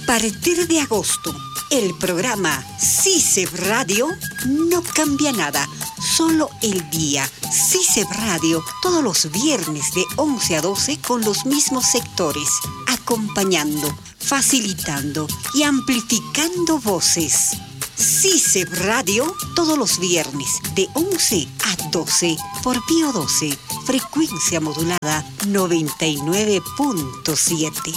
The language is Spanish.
partir de agosto, el programa CICEB Radio no cambia nada, solo el día. CICEB Radio, todos los viernes de 11 a 12 con los mismos sectores, acompañando, facilitando y amplificando voces. CICEB Radio, todos los viernes de 11 a 12 por Pío 12, frecuencia modulada 99.7.